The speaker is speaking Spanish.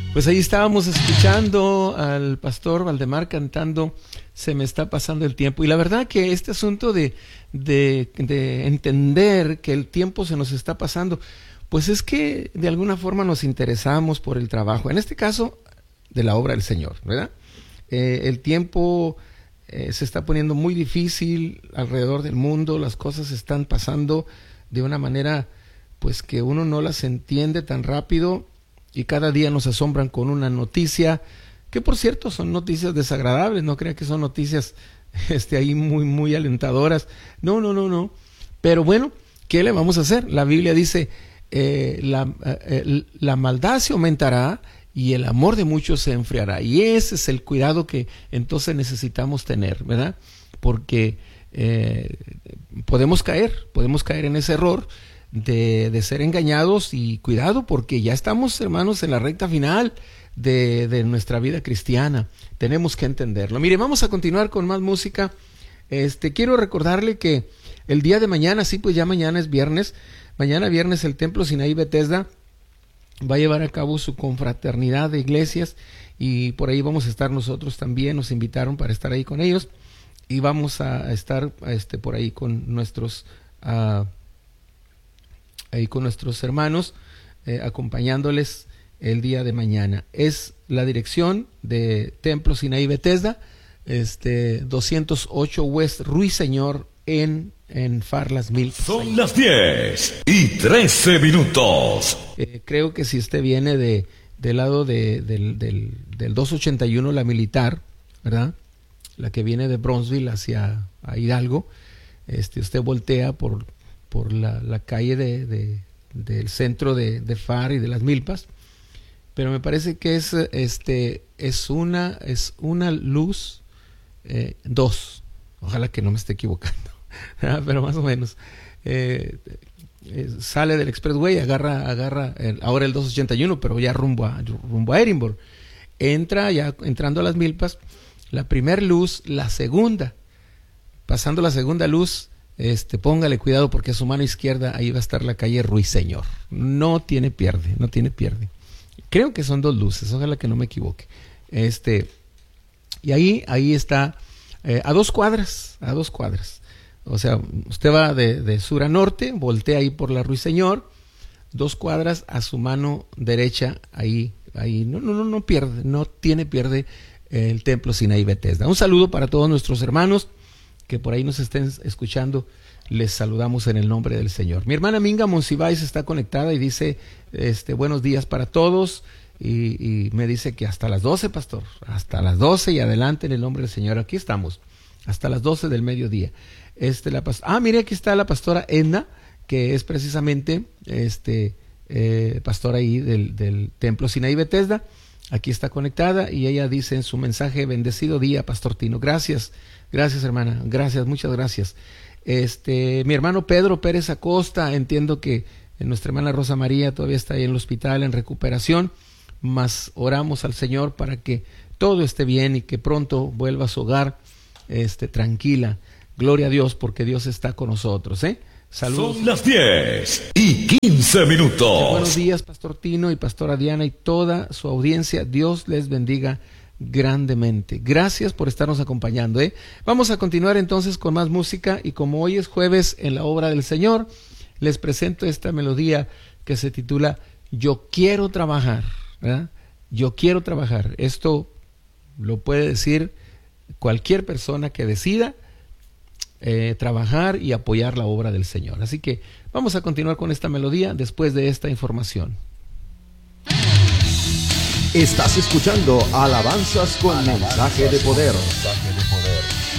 Pues ahí estábamos escuchando al pastor Valdemar cantando Se me está pasando el tiempo. Y la verdad que este asunto de entender que el tiempo se nos está pasando, pues es que de alguna forma nos interesamos por el trabajo. En este caso, de la obra del Señor, ¿verdad? El tiempo se está poniendo muy difícil alrededor del mundo. Las cosas están pasando de una manera pues que uno no las entiende tan rápido. Y cada día nos asombran con una noticia, que por cierto son noticias desagradables, no crean que son noticias ahí muy alentadoras. No. Pero bueno, ¿qué le vamos a hacer? La Biblia dice, la maldad se aumentará y el amor de muchos se enfriará. Y ese es el cuidado que entonces necesitamos tener, ¿verdad? Porque podemos caer en ese error de ser engañados, y cuidado porque ya estamos, hermanos, en la recta final de nuestra vida cristiana. Tenemos que entenderlo. Mire, vamos a continuar con más música. Quiero recordarle que el día de mañana, sí, pues ya mañana es viernes. Mañana viernes el Templo Sinaí Bethesda va a llevar a cabo su confraternidad de iglesias, y por ahí vamos a estar nosotros también. Nos invitaron para estar ahí con ellos, y vamos a estar por ahí con nuestros hermanos, acompañándoles el día de mañana. Es la dirección de Templo Sinaí Bethesda, 208 West Ruiseñor en Farlas Milpas. Son las 10:13. Creo que si usted viene del lado del 281, la militar, ¿verdad? La que viene de Bronzeville hacia Hidalgo, usted voltea por la calle del centro de Far y de las Milpas, pero me parece que es una luz 2, ojalá que no me esté equivocando, pero más o menos sale del Expressway, agarra ahora el 281, pero ya rumbo a Edinburgh. Entrando a las Milpas, la primer luz, la segunda, pasando la segunda luz, póngale cuidado porque a su mano izquierda ahí va a estar la calle Ruiseñor. No tiene pierde. Creo que son 2 luces, ojalá que no me equivoque. Y ahí está, a 2 cuadras. O sea, usted va de sur a norte, voltea ahí por la Ruiseñor, 2 cuadras a su mano derecha, ahí no pierde, no tiene pierde el Templo Sinaí Bethesda. Un saludo para todos nuestros hermanos que por ahí nos estén escuchando. Les saludamos en el nombre del Señor. Mi hermana Minga Monsiváis está conectada y dice, buenos días para todos, y me dice que hasta las 12, pastor, hasta las 12 y adelante en el nombre del Señor. Aquí estamos, hasta las 12 del mediodía. Mire, aquí está la pastora Edna, que es precisamente pastora ahí del Templo Sinaí Bethesda. Aquí está conectada, y ella dice en su mensaje: bendecido día, Pastor Tino. Gracias, hermana, gracias, muchas gracias. Mi hermano Pedro Pérez Acosta, entiendo que nuestra hermana Rosa María todavía está ahí en el hospital en recuperación, mas oramos al Señor para que todo esté bien y que pronto vuelva a su hogar tranquila. Gloria a Dios, porque Dios está con nosotros, Saludos. Son las 10:15. Buenos días, Pastor Tino y Pastora Diana y toda su audiencia. Dios les bendiga grandemente. Gracias por estarnos acompañando. Vamos a continuar entonces con más música, y como hoy es jueves en la obra del Señor, les presento esta melodía que se titula Yo quiero trabajar, ¿verdad? Yo quiero trabajar. Esto lo puede decir cualquier persona que decida trabajar y apoyar la obra del Señor. Así que vamos a continuar con esta melodía después de esta información. Estás escuchando Alabanzas con Mensaje de Poder.